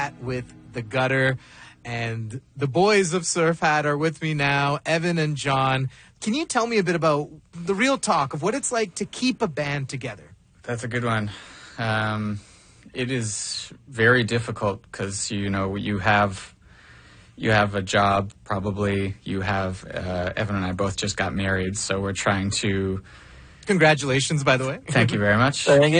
with The Gutter, and the boys of Surf Hat are with me now, Evan and John. Can you tell me a bit about the real talk of what it's like to keep a band together? That's a good one. It is very difficult because, you have a job, probably. You have, Evan and I both just got married, so we're trying to... Congratulations, by the way. Thank you very much. Thank you.